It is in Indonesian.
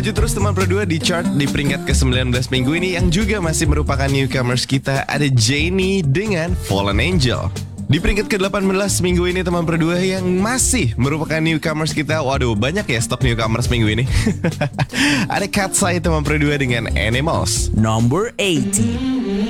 Lanjut terus teman berdua di chart di peringkat ke-19 minggu ini yang juga masih merupakan newcomers kita, ada Janie dengan Fallen Angel. Di peringkat ke-18 minggu ini teman berdua yang masih merupakan newcomers kita. Waduh, banyak ya stok newcomers minggu ini. Ada Katsai teman berdua dengan Animals. Number 18.